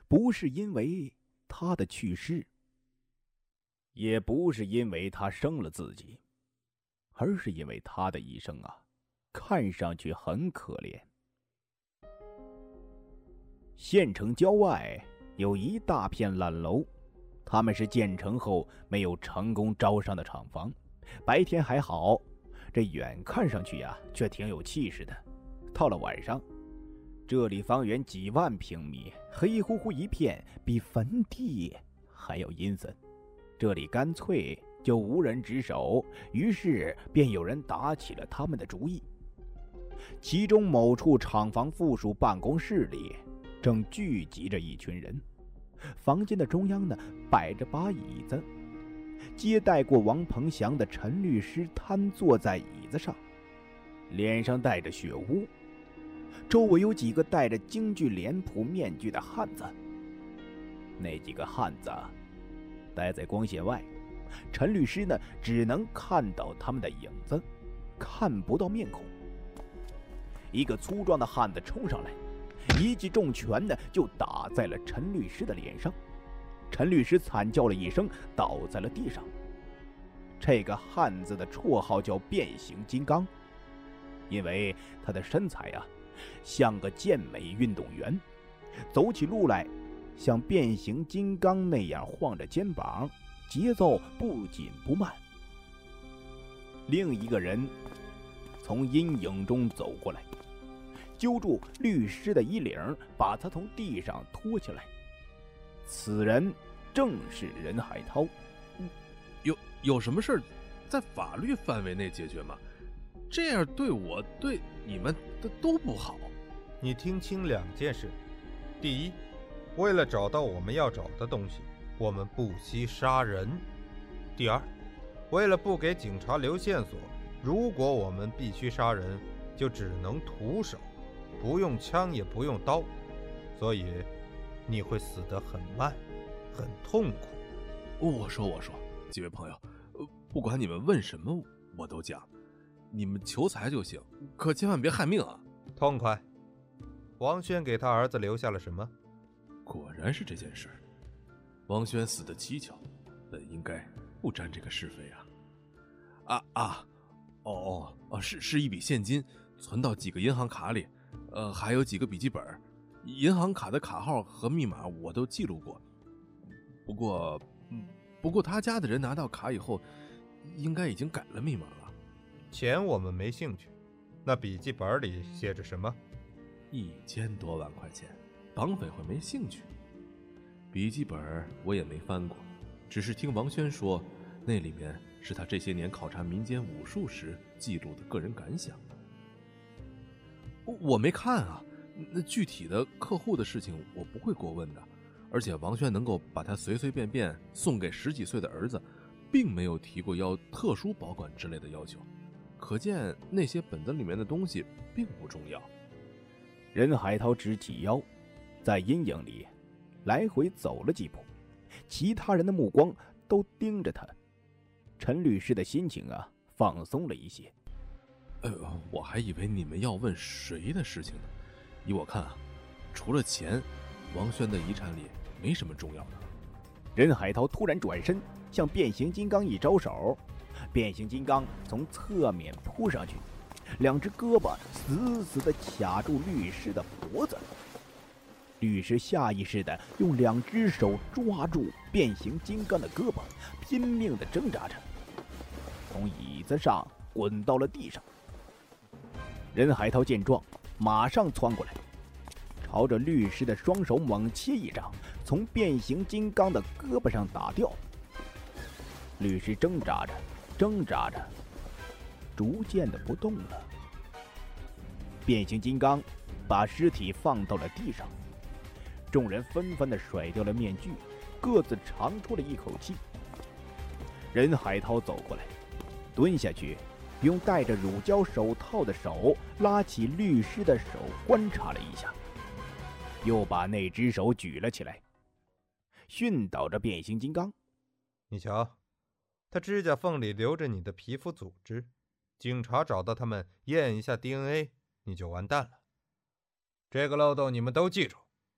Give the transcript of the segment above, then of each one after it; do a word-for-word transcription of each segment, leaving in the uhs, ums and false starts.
不是因为他的去世，也不是因为他生了自己，而是因为他的一生啊，看上去很可怜。县城郊外有一大片烂楼，他们是建成后没有成功招商的厂房，白天还好，这远看上去呀、啊，却挺有气势的。到了晚上，这里方圆几万平米，黑乎乎一片，比坟地还要阴森。这里干脆就无人值守，于是便有人打起了他们的主意。其中某处厂房附属办公室里正聚集着一群人，房间的中央呢摆着把椅子，接待过王鹏翔的陈律师瘫坐在椅子上，脸上带着血污，周围有几个戴着京剧脸谱面具的汉子。那几个汉子待在光线外，陈律师呢只能看到他们的影子，看不到面孔。一个粗壮的汉子冲上来，一记重拳呢就打在了陈律师的脸上，陈律师惨叫了一声，倒在了地上。这个汉子的绰号叫变形金刚，因为他的身材啊像个健美运动员，走起路来像变形金刚那样晃着肩膀，节奏不紧不慢。另一个人从阴影中走过来，揪住律师的衣领，把他从地上拖起来。此人正是任海涛。 有有什么事在法律范围内解决吗？这样对我对你们的都不好。 你听清两件事：第一，为了找到我们要找的东西，我们不惜杀人；第二，为了不给警察留线索，如果我们必须杀人，就只能徒手，不用枪也不用刀，所以你会死得很慢，很痛苦。 我说我说，几位朋友，不管你们问什么我都讲，你们求财就行，可千万别害命啊！ 痛快。王轩给他儿子留下了什么？ 果然是这件事。王轩死得蹊跷，本应该不沾这个是非啊！啊啊，哦哦哦，是是一笔现金，存到几个银行卡里，呃，还有几个笔记本，银行卡的卡号和密码我都记录过。不过，不过他家的人拿到卡以后，应该已经改了密码了。 钱我们没兴趣，那笔记本里写着什么？ 一千多万块钱，绑匪会没兴趣？笔记本我也没翻过，只是听王轩说，那里面是他这些年考察民间武术时记录的个人感想。我没看啊，那具体的客户的事情我不会过问的，而且王轩能够把他随随便便送给十几岁的儿子，并没有提过要特殊保管之类的要求，可见那些本子里面的东西并不重要。 任海涛直起腰，在阴影里来回走了几步，其他人的目光都盯着他。陈律师的心情啊放松了一些。 呃，我还以为你们要问谁的事情呢。依我看啊，除了钱，王轩的遗产里没什么重要的。 任海涛突然转身向变形金刚一招手，变形金刚从侧面扑上去，两只胳膊死死地卡住律师的脖子。律师下意识地用两只手抓住变形金刚的胳膊，拼命地挣扎着，从椅子上滚到了地上。任海涛见状，马上窜过来，朝着律师的双手猛切一掌，从变形金刚的胳膊上打掉。律师挣扎着挣扎着，逐渐的不动了。变形金刚把尸体放到了地上，众人纷纷的甩掉了面具，各自长出了一口气。任海涛走过来，蹲下去，用戴着乳胶手套的手拉起律师的手观察了一下，又把那只手举了起来，训导着变形金刚： 你瞧，他指甲缝里留着你的皮肤组织，警察找到他们验一下 D N A， 你就完蛋了。这个漏洞你们都记住，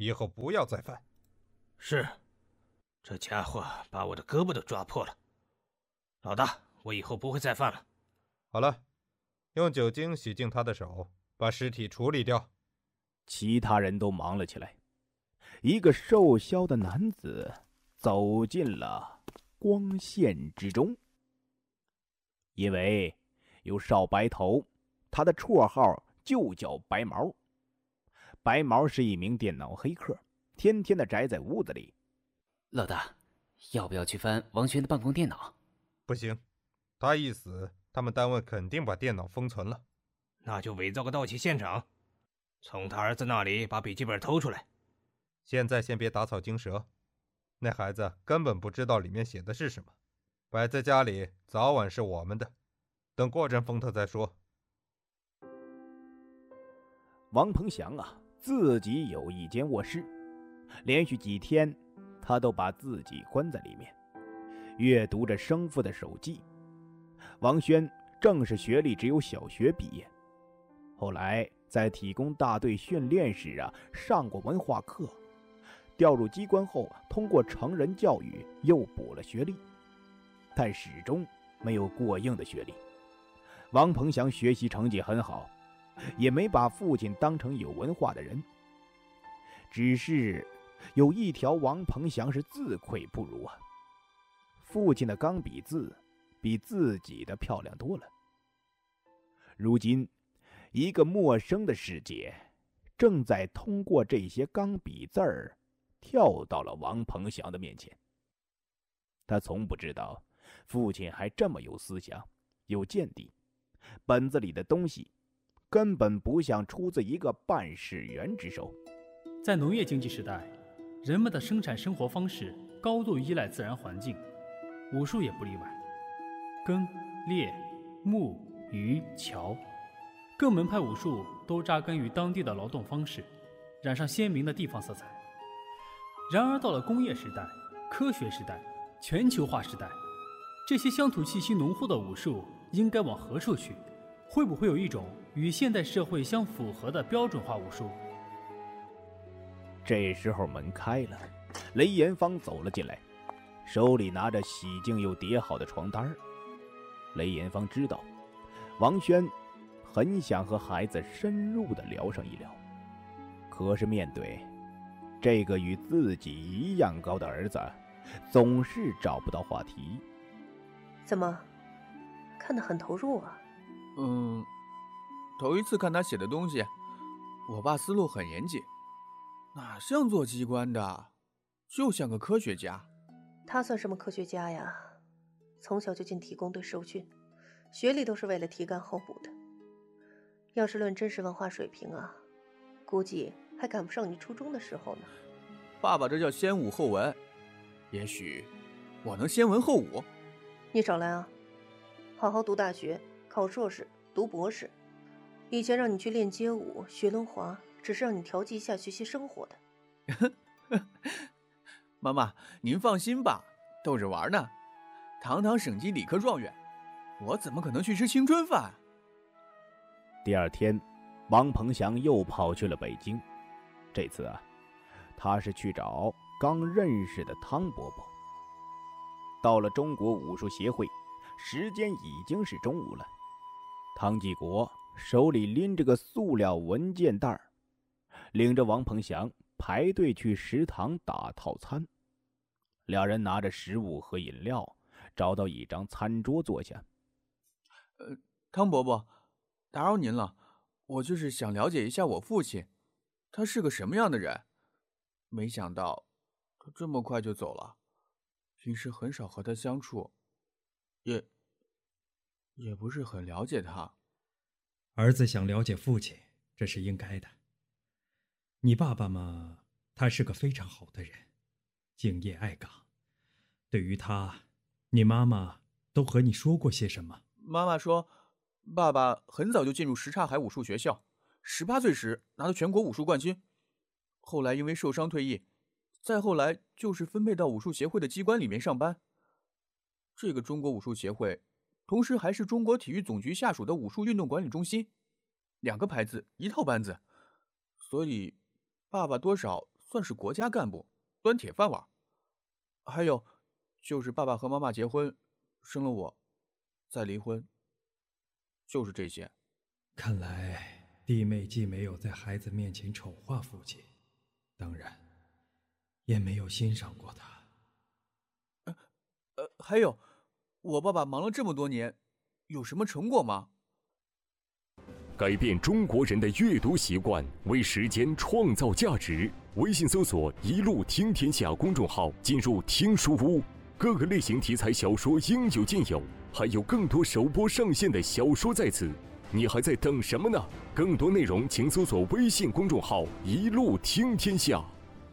以后不要再犯。 是，这家伙把我的胳膊都抓破了。老大，我以后不会再犯了。 好了，用酒精洗净他的手，把尸体处理掉。 其他人都忙了起来。一个瘦削的男子走进了光线之中。因为有少白头，他的绰号就叫白毛。白毛是一名电脑黑客，天天的宅在屋子里。 老大，要不要去翻王轩的办公电脑？ 不行，他一死，他们单位肯定把电脑封存了。 那就伪造个盗窃现场，从他儿子那里把笔记本偷出来。 现在先别打草惊蛇，那孩子根本不知道里面写的是什么，摆在家里早晚是我们的，等过阵封特再说。 王鹏翔啊，自己有一间卧室，连续几天他都把自己关在里面，阅读着生父的手记。王轩正是学历只有小学毕业，后来在体工大队训练时啊上过文化课，调入机关后通过成人教育又补了学历，但始终没有过硬的学历。王鹏翔学习成绩很好，也没把父亲当成有文化的人，只是有一条王鹏翔是自愧不如啊。父亲的钢笔字比自己的漂亮多了。如今一个陌生的世界正在通过这些钢笔字儿跳到了王鹏翔的面前。他从不知道父亲还这么有思想有见地，本子里的东西根本不像出自一个办事员之手。 在农业经济时代，人们的生产生活方式高度依赖自然环境，武术也不例外。耕、猎、牧、渔、樵，各门派武术都扎根于当地的劳动方式，染上鲜明的地方色彩。然而到了工业时代、科学时代、全球化时代，这些乡土气息浓厚的武术应该往何处去？会不会有一种与现代社会相符合的标准化武术？ 这时候门开了，雷延芳走了进来，手里拿着洗净又叠好的床单。雷延芳知道王轩很想和孩子深入地聊上一聊，可是面对这个与自己一样高的儿子，总是找不到话题。 怎么看得很投入啊？ 嗯，头一次看他写的东西，我爸思路很严谨，哪像做机关的，就像个科学家。 他算什么科学家呀？从小就进体工队受训，学历都是为了提干后补的。要是论真实文化水平啊，估计还赶不上你初中的时候呢。 爸爸这叫先武后文，也许我能先文后武。 你少来啊！好好读大学，考硕士，读博士。以前让你去练街舞、学轮滑，只是让你调剂一下学习生活的。 妈妈，您放心吧，逗着玩呢。堂堂省级理科状元，我怎么可能去吃青春饭？ 第二天，王鹏翔又跑去了北京。这次啊，他是去找刚认识的汤伯伯。到了中国武术协会，时间已经是中午了。汤继国手里拎着个塑料文件袋，领着王鹏翔排队去食堂打套餐。两人拿着食物和饮料，找到一张餐桌坐下。 呃，汤伯伯，打扰您了，我就是想了解一下我父亲，他是个什么样的人？没想到他这么快就走了，平时很少和他相处，也也不是很了解他。 儿子想了解父亲，这是应该的。你爸爸嘛，他是个非常好的人，敬业爱岗。对于他，你妈妈都和你说过些什么？ 妈妈说，爸爸很早就进入什刹海武术学校，十八岁时拿到全国武术冠军，后来因为受伤退役，再后来就是分配到武术协会的机关里面上班。这个中国武术协会，同时还是中国体育总局下属的武术运动管理中心，两个牌子，一套班子，所以爸爸多少算是国家干部，端铁饭碗。还有，就是爸爸和妈妈结婚，生了我，再离婚，就是这些。 看来弟妹既没有在孩子面前丑化父亲，当然，也没有欣赏过他。 呃，呃，还有，我爸爸忙了这么多年，有什么成果吗？ 改变中国人的阅读习惯，为时间创造价值。微信搜索“一路听天下”公众号，进入听书屋，各个类型题材小说应有尽有，还有更多首播上线的小说在此。你还在等什么呢？更多内容请搜索微信公众号“一路听天下”。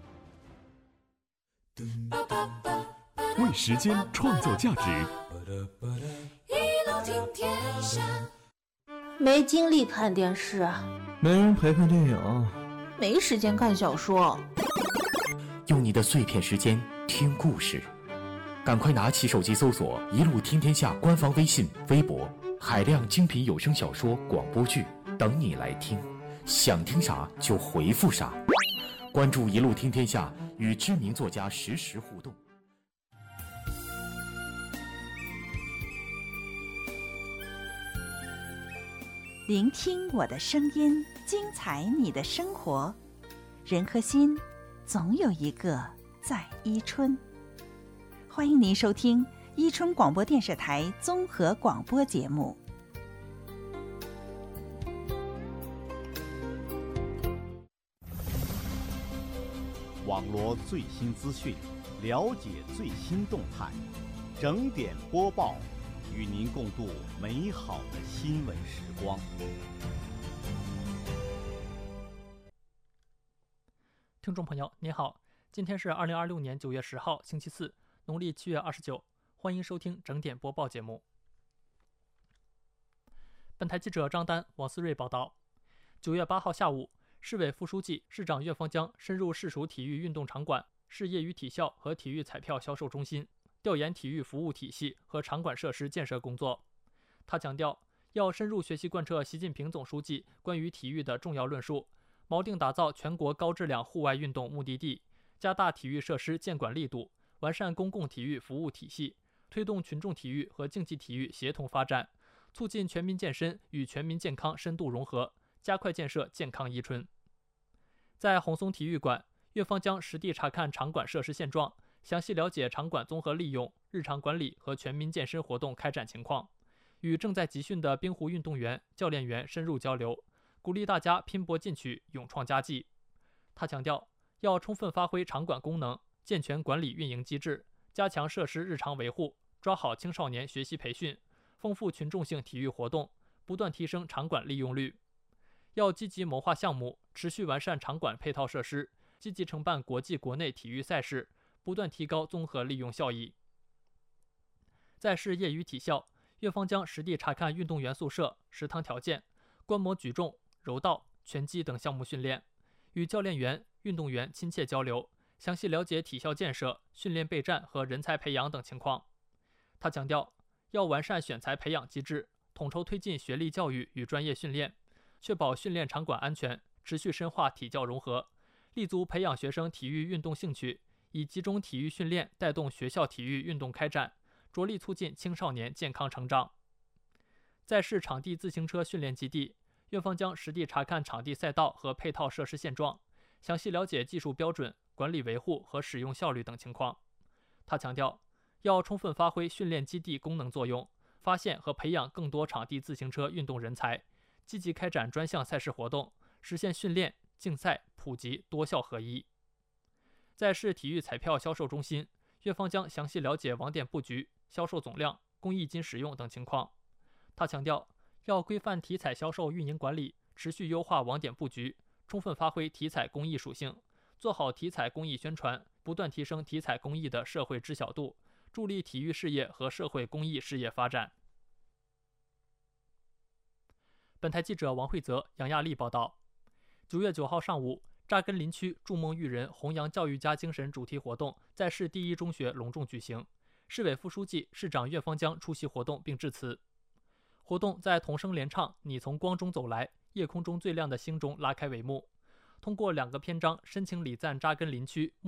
为时间创造价值。 一路听天下。没精力看电视， 没人陪看电影， 没时间看小说。 用你的碎片时间听故事，赶快拿起手机搜索“一路听天下”官方微信、微博，海量精品有声小说、广播剧等你来听，想听啥就回复啥。关注“一路听天下”，与知名作家实时互动。 聆听我的声音，精彩你的生活。人和心，总有一个在伊春。欢迎您收听伊春广播电视台综合广播节目。 网罗最新资讯，了解最新动态，整点播报，与您共度美好的新闻时光。 听众朋友您好，今天是二零二六年九月十号星期四，农历七月二十九，欢迎收听整点播报节目。本台记者张丹、王思睿报道，九月八号下午，市委副书记、市长岳方江深入市属体育运动场馆、市业余体校和体育彩票销售中心，调研体育服务体系和场馆设施建设工作。他强调，要深入学习贯彻习近平总书记关于体育的重要论述，锚定打造全国高质量户外运动目的地，加大体育设施监管力度，完善公共体育服务体系，推动群众体育和竞技体育协同发展，促进全民健身与全民健康深度融合，加快建设健康伊春。在红松体育馆，岳方江实地查看场馆设施现状，详细了解场馆综合利用、日常管理和全民健身活动开展情况，与正在集训的冰壶运动员、教练员深入交流，鼓励大家拼搏进取、勇创佳绩。他强调，要充分发挥场馆功能，健全管理运营机制，加强设施日常维护，抓好青少年学习培训，丰富群众性体育活动，不断提升场馆利用率。要积极谋划项目，持续完善场馆配套设施，积极承办国际国内体育赛事，不断提高综合利用效益。在市业余体校，岳方江实地查看运动员宿舍、食堂条件，观摩举重、柔道、拳击等项目训练，与教练员、运动员亲切交流，详细了解体校建设、训练备战和人才培养等情况。他强调，要完善选材培养机制，统筹推进学历教育与专业训练，确保训练场馆安全，持续深化体教融合，立足培养学生体育运动兴趣，以集中体育训练带动学校体育运动开展，着力促进青少年健康成长。在市场地自行车训练基地，岳方江实地查看场地赛道和配套设施现状，详细了解技术标准、管理维护和使用效率等情况。他强调，要充分发挥训练基地功能作用，发现和培养更多场地自行车运动人才，积极开展专项赛事活动，实现训练、竞赛、普及多效合一。在市体育彩票销售中心，岳方江详细了解网点布局、销售总量、公益金使用等情况。他强调，要规范体彩销售运营管理，持续优化网点布局，充分发挥体彩公益属性，做好体彩公益宣传，不断提升体彩公益的社会知晓度，助力体育事业和社会公益事业发展。本台记者王慧泽、杨亚丽报道。九月九号上午，扎根林区筑梦育人弘扬教育家精神主题活动在市第一中学隆重举行，市委副书记、市长岳方江出席活动并致辞。活动在童声联唱《你从光中走来，夜空中最亮的星》中拉开帷幕。 通过两个篇章申请礼赞扎根林区。